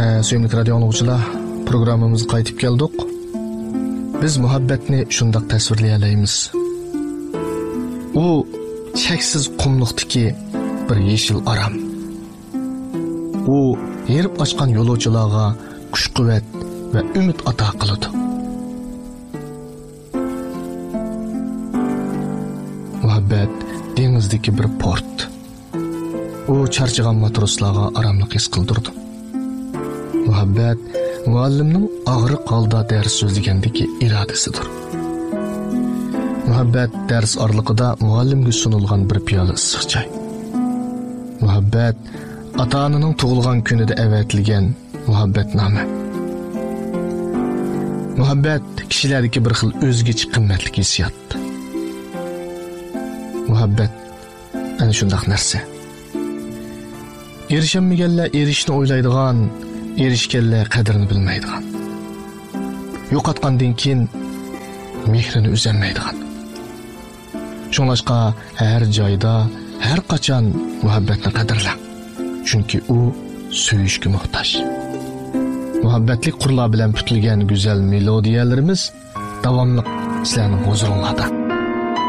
Suyumli radio anglaguvchilar, programmamizga qaytib keldik. Biz muhabbatni shundoq tasvirlay olamiz. U cheksiz qumliqdagi bir yeshil aram. U yerib ochgan yo'lovchilarga kuch-quvvat va umid ato qiladi. Muhabbat dengizdagi bir port. U charchagan matroslarga aramlik his qildirdi. Muhabbat muallimning og'riq holda dars so'zlagandagi irodasidir. Muhabbat dars orliqida muallimga sunilgan bir piyola issiq choy. Muhabbat ota-onaning tug'ilgan kunida avatilgan muhabbatnoma. Muhabbat kishilardagi bir xil o'zgacha qimmatli hissiyot. Muhabbat ana shunday narsa. Erishamaganlar erishni o'ylaydigan, erishganlar qadrini bilmaydigan. Yo'qotgandan keyin mehrini uzolmaydigan. Shunlashqa har joyda, har qachon muhabbatni qadrlang. Chunki u suyishga muhtoj. Muhabbatlik qurlar bilan putilgan go'zal melodiyalarimiz davomli sizlarning huzuringizda.